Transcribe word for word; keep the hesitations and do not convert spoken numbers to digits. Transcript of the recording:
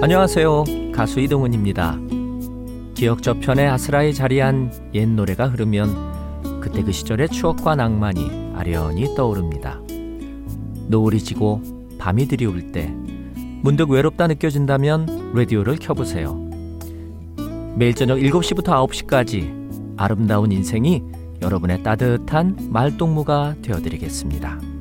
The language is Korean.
안녕하세요. 가수 이동훈입니다. 기억 저편에 아스라이 자리한 옛 노래가 흐르면 그때 그 시절의 추억과 낭만이 아련히 떠오릅니다. 노을이 지고 밤이 드리울 때 문득 외롭다 느껴진다면 라디오를 켜보세요. 매일 저녁 일곱 시부터 아홉 시까지 아름다운 인생이 여러분의 따뜻한 말동무가 되어드리겠습니다.